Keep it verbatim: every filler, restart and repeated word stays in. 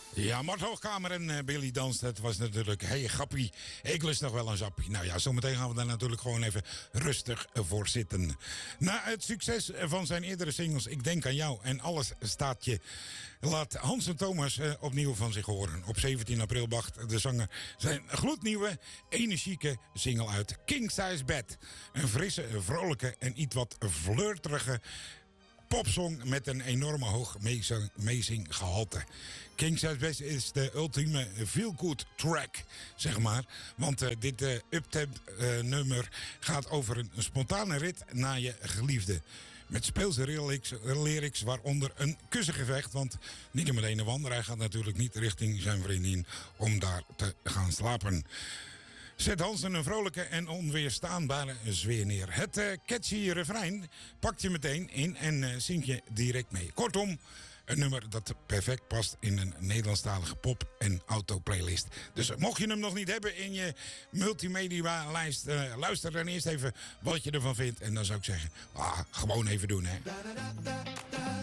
Ja, Mart Hoogkamer en uh, Billy Dans, dat was natuurlijk, hey grappie, ik lust nog wel een zappie. Nou ja, zometeen gaan we daar natuurlijk gewoon even rustig voor zitten. Na het succes van zijn eerdere singles Ik Denk Aan Jou en Alles Staat Je, laat Hans en Thomas uh, opnieuw van zich horen. Op zeventien april bracht de zanger zijn gloednieuwe, energieke single uit, King Size Bed. Een frisse, vrolijke en iets wat flirterige popsong met een enorme hoog meezing gehalte. King Size Bed is de ultieme feel-good track, zeg maar. Want uh, dit uh, uptemp uh, nummer gaat over een spontane rit naar je geliefde. Met speelse lyrics, lyrics, waaronder een kussengevecht. Want niet meteen een wander, hij gaat natuurlijk niet richting zijn vriendin om daar te gaan slapen. Zet Hansen een vrolijke en onweerstaanbare sfeer neer. Het uh, catchy refrein pakt je meteen in en uh, zingt je direct mee. Kortom, een nummer dat perfect past in een Nederlandstalige pop- en autoplaylist. Dus mocht je hem nog niet hebben in je multimedia-lijst, uh, luister dan eerst even wat je ervan vindt. En dan zou ik zeggen, ah, gewoon even doen, hè.